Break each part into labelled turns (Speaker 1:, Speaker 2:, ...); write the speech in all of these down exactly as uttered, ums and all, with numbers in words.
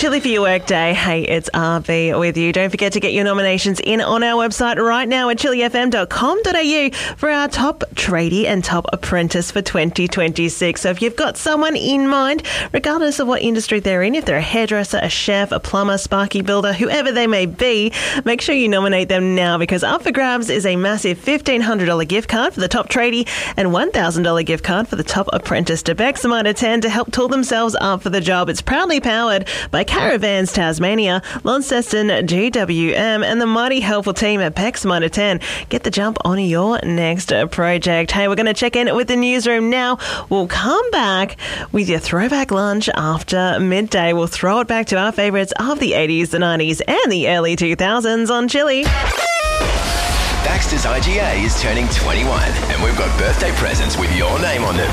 Speaker 1: Chilli for your workday. Hey, it's R V with you. Don't forget to get your nominations in on our website right now at chilli f m dot com dot a u for our top tradie and top apprentice for twenty twenty-six. So if you've got someone in mind, regardless of what industry they're in, if they're a hairdresser, a chef, a plumber, sparky builder, whoever they may be, make sure you nominate them now, because up for grabs is a massive fifteen hundred dollars gift card for the top tradie and one thousand dollars gift card for the top apprentice to Bex Mitre ten to help tool themselves up for the job. It's proudly powered by Caravans Tasmania, Launceston G W M and the mighty helpful team at Bex Mitre ten. Get the jump on your next project. Hey, we're going to check in with the newsroom now. We'll come back with your throwback lunch after midday. We'll throw it back to our favourites of the eighties, the nineties and the early two thousands on Chilli.
Speaker 2: Baxter's I G A is turning twenty-one and we've got birthday presents with your name on them.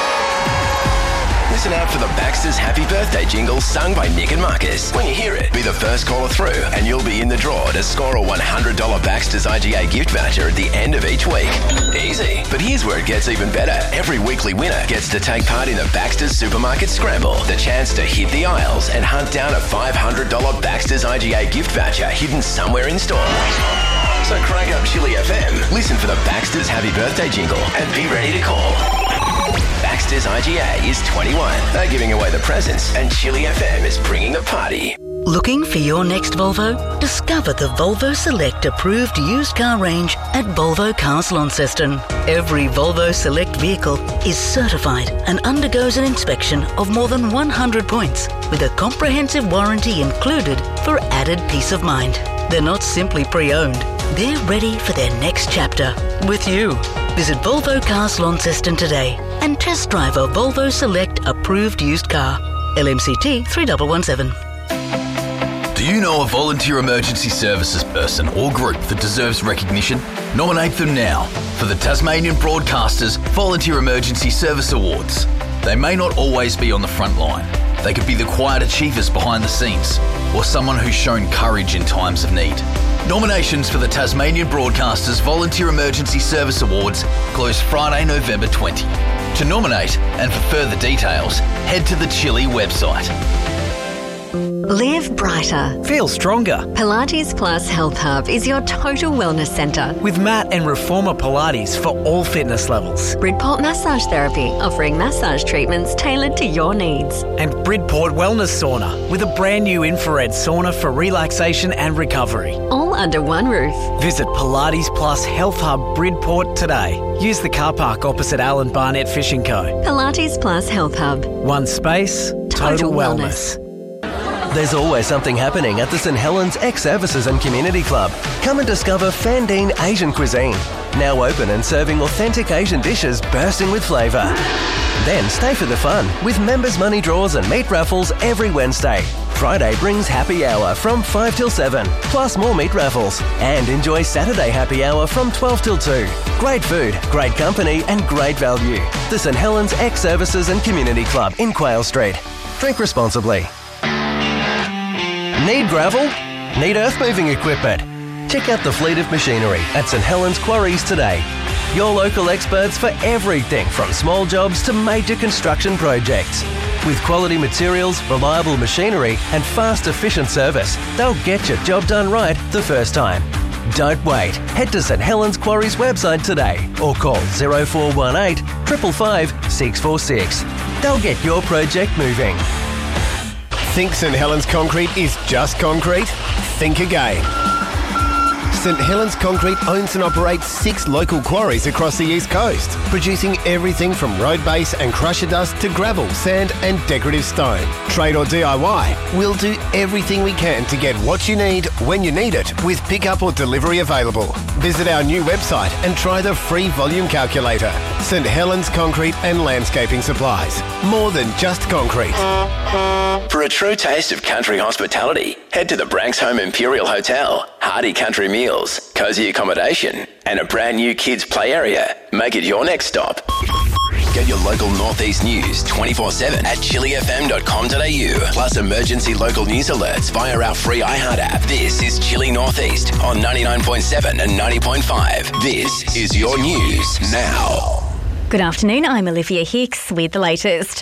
Speaker 2: Listen out for the Baxter's Happy Birthday jingle sung by Nick and Marcus. When you hear it, be the first caller through and you'll be in the draw to score a one hundred dollars Baxter's I G A gift voucher at the end of each week. Easy. But here's where it gets even better. Every weekly winner gets to take part in the Baxter's Supermarket Scramble, the chance to hit the aisles and hunt down a five hundred dollars Baxter's I G A gift voucher hidden somewhere in store. So crank up Chilli F M, listen for the Baxter's Happy Birthday jingle and be ready to call. Baxter's I G A is twenty-one. They're giving away the presents and Chilli F M is bringing the party.
Speaker 3: Looking for your next Volvo? Discover the Volvo Select approved used car range at Volvo Cars Launceston. Every Volvo Select vehicle is certified and undergoes an inspection of more than one hundred points with a comprehensive warranty included for added peace of mind. They're not simply pre-owned. They're ready for their next chapter with you. Visit Volvo Cars Launceston today and test drive a Volvo Select approved used car. L M C T three one one seven.
Speaker 4: Do you know a volunteer emergency services person or group that deserves recognition? Nominate them now for the Tasmanian Broadcasters Volunteer Emergency Service Awards. They may not always be on the front line. They could be the quiet achievers behind the scenes or someone who's shown courage in times of need. Nominations for the Tasmanian Broadcasters Volunteer Emergency Service Awards close Friday, November twentieth. To nominate and for further details, head to the Chilli website.
Speaker 5: Live brighter.
Speaker 6: Feel stronger.
Speaker 5: Pilates Plus Health Hub is your total wellness centre.
Speaker 6: With mat and reformer Pilates for all fitness levels.
Speaker 5: Bridport Massage Therapy, offering massage treatments tailored to your needs.
Speaker 6: And Bridport Wellness Sauna, with a brand new infrared sauna for relaxation and recovery.
Speaker 5: All under one roof.
Speaker 6: Visit Pilates Plus Health Hub Bridport today. Use the car park opposite Alan Barnett Fishing Co.
Speaker 5: Pilates Plus Health Hub.
Speaker 6: One space, total,
Speaker 5: total
Speaker 6: wellness.
Speaker 5: wellness.
Speaker 7: There's always something happening at the St Helens Ex-Services and Community Club. Come and discover Fandine Asian cuisine. Now open and serving authentic Asian dishes bursting with flavour. Then stay for the fun with members' money draws and meat raffles every Wednesday. Friday brings happy hour from five till seven, plus more meat raffles. And enjoy Saturday happy hour from twelve till two. Great food, great company and great value. The St Helens Ex-Services and Community Club in Quayle Street. Drink responsibly. Need gravel? Need earth-moving equipment? Check out the fleet of machinery at St Helens Quarries today. Your local experts for everything from small jobs to major construction projects. With quality materials, reliable machinery and fast, efficient service, they'll get your job done right the first time. Don't wait. Head to St Helens Quarries website today or call oh four one eight, five five five, six four six. They'll get your project moving.
Speaker 8: Think St Helens Concrete is just concrete? Think again. St Helens Concrete owns and operates six local quarries across the East Coast, producing everything from road base and crusher dust to gravel, sand and decorative stone. Trade or D I Y, we'll do everything we can to get what you need when you need it, with pickup or delivery available. Visit our new website and try the free volume calculator. St Helens Concrete and Landscaping Supplies. More than just concrete.
Speaker 2: For a true taste of country hospitality, head to the Branksholme Imperial Hotel. Hearty country meals, cosy accommodation, and a brand new kids' play area. Make it your next stop. Get your local Northeast news twenty-four seven at chilli f m dot com dot a u. Plus emergency local news alerts via our free iHeart app. This is Chilli Northeast on ninety-nine point seven and ninety point five. This is your news now.
Speaker 9: Good afternoon, I'm Olivia Hicks with the latest.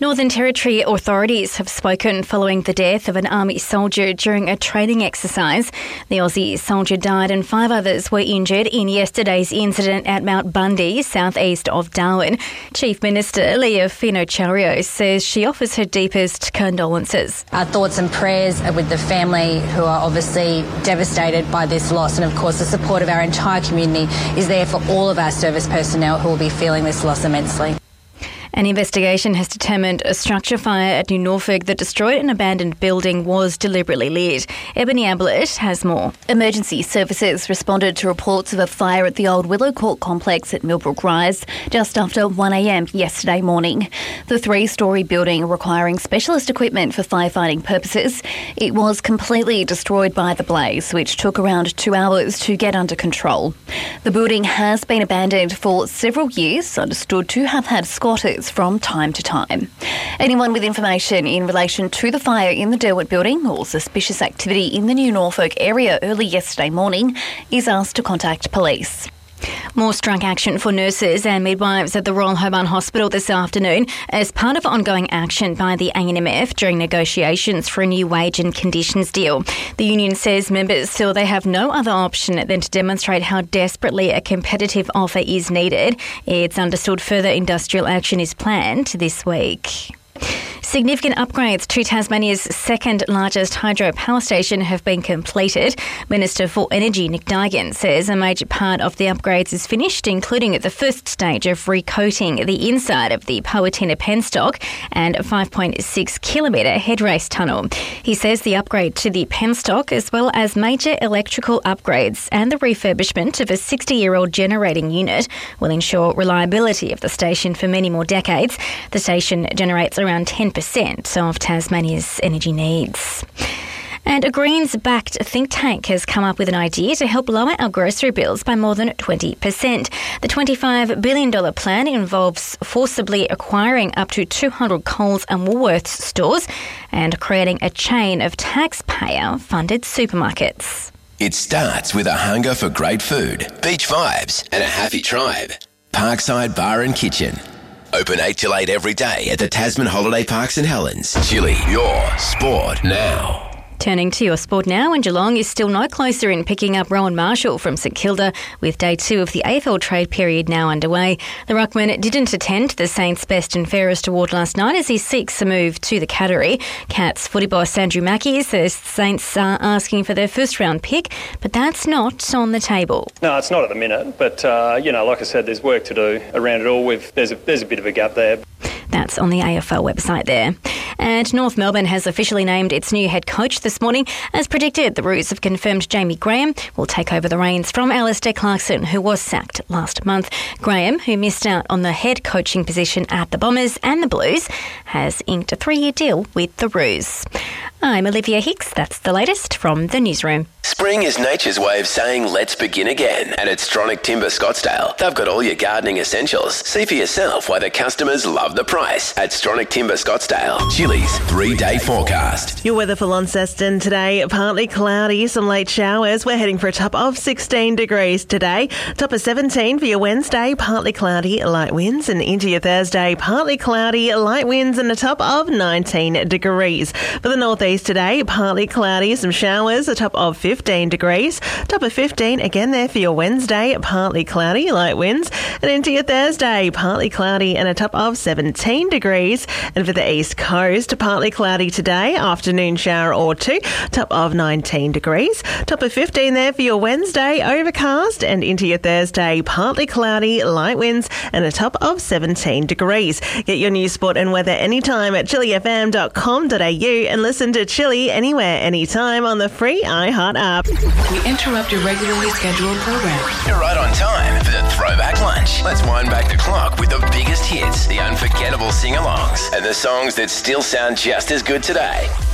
Speaker 9: Northern Territory authorities have spoken following the death of an army soldier during a training exercise. The Aussie soldier died and five others were injured in yesterday's incident at Mount Bundy, southeast of Darwin. Chief Minister Leah Fino-Chario says she offers her deepest condolences.
Speaker 10: Our thoughts and prayers are with the family who are obviously devastated by this loss, and of course the support of our entire community is there for all of our service personnel who will be feeling this loss immensely.
Speaker 9: An investigation has determined a structure fire at New Norfolk that destroyed an abandoned building was deliberately lit. Ebony Ablett has more.
Speaker 11: Emergency services responded to reports of a fire at the old Willow Court complex at Millbrook Rise just after one a m yesterday morning. The three-storey building requiring specialist equipment for firefighting purposes, it was completely destroyed by the blaze, which took around two hours to get under control. The building has been abandoned for several years, understood to have had squatters from time to time. Anyone with information in relation to the fire in the Derwent building or suspicious activity in the New Norfolk area early yesterday morning is asked to contact police.
Speaker 9: More strike action for nurses and midwives at the Royal Hobart Hospital this afternoon as part of ongoing action by the A N M F during negotiations for a new wage and conditions deal. The union says members feel they have no other option than to demonstrate how desperately a competitive offer is needed. It's understood further industrial action is planned this week. Significant upgrades to Tasmania's second largest hydro power station have been completed. Minister for Energy Nick Duigan says a major part of the upgrades is finished, including the first stage of recoating the inside of the Powhatan penstock and a five point six kilometre head race tunnel. He says the upgrade to the penstock, as well as major electrical upgrades and the refurbishment of a sixty-year-old generating unit, will ensure reliability of the station for many more decades. The station generates around ten percent of Tasmania's energy needs. And a Greens-backed think tank has come up with an idea to help lower our grocery bills by more than twenty percent. The twenty-five billion dollars plan involves forcibly acquiring up to two hundred Coles and Woolworths stores and creating a chain of taxpayer-funded supermarkets.
Speaker 2: It starts with a hunger for great food, beach vibes, and a happy tribe. Parkside Bar and Kitchen. Open eight till eight every day at the Tasman Holiday Park St Helens. Chili, your sport now.
Speaker 9: Turning to your sport now, and Geelong is still no closer in picking up Rowan Marshall from St Kilda, with day two of the A F L trade period now underway. The ruckman didn't attend the Saints' Best and Fairest Award last night as he seeks a move to the category. Cats footy boss Andrew Mackie says the Saints are asking for their first round pick, but that's not on the table.
Speaker 12: No, it's not at the minute, but uh, you know, like I said, there's work to do around it all. With there's a, there's a bit of a gap there.
Speaker 9: That's on the A F L website there. And North Melbourne has officially named its new head coach this morning. As predicted, the Roos have confirmed Jamie Graham will take over the reins from Alistair Clarkson, who was sacked last month. Graham, who missed out on the head coaching position at the Bombers and the Blues, has inked a three-year deal with the Roos. I'm Olivia Hicks. That's the latest from the newsroom.
Speaker 2: Spring is nature's way of saying let's begin again. And at Stronach Timber Scottsdale, they've got all your gardening essentials. See for yourself why the customers love the price at Stronach Timber Scottsdale. Chili's three-day forecast.
Speaker 1: Your weather for Launceston today, partly cloudy, some late showers. We're heading for a top of sixteen degrees today. Top of seventeen for your Wednesday, partly cloudy, light winds. And into your Thursday, partly cloudy, light winds and a top of nineteen degrees. For the northeast today, partly cloudy, some showers, a top of fifteen degrees. Top of fifteen again there for your Wednesday, partly cloudy, light winds. And into your Thursday, partly cloudy and a top of seventeen degrees. And for the east coast, partly cloudy today, afternoon shower or two, top of nineteen degrees. Top of fifteen there for your Wednesday, overcast. And into your Thursday, partly cloudy, light winds and a top of seventeen degrees. Get your news, sport and weather anytime at chili f m dot com dot a u and listen to Chili anywhere, anytime on the free iHeart app.
Speaker 13: We interrupt your regularly scheduled program.
Speaker 2: You're right on time for the Throwback Lunch. Let's wind back the clock with the biggest hits, the unforgettable sing-alongs, and the songs that still sound just as good today.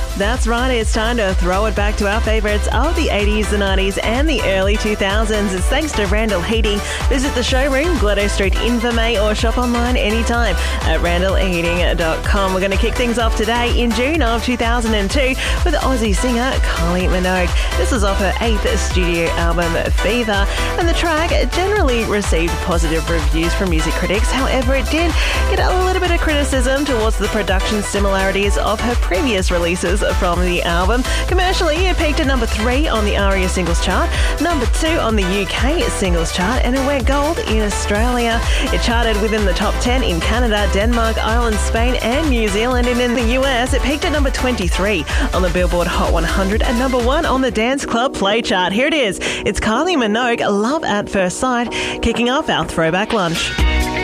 Speaker 1: That's right, it's time to throw it back to our favourites of the eighties, the nineties and the early two thousands. It's thanks to Randall Heating. Visit the showroom, Gladdo Street, Invermay, or shop online anytime at randall heating dot com. We're going to kick things off today in June of two thousand two with Aussie singer Kylie Minogue. This is off her eighth studio album, Fever, and the track generally received positive reviews from music critics. However, it did get a little bit of criticism towards the production similarities of her previous releases from the album. Commercially, it peaked at number three on the ARIA singles chart, number two on the U K singles chart, and it went gold in Australia. It charted within the top ten in Canada, Denmark, Ireland, Spain and New Zealand, and in the U S it peaked at number twenty-three on the Billboard Hot one hundred and number one on the Dance Club Play chart. Here it is. It's Kylie Minogue, Love at First Sight, kicking off our Throwback Lunch.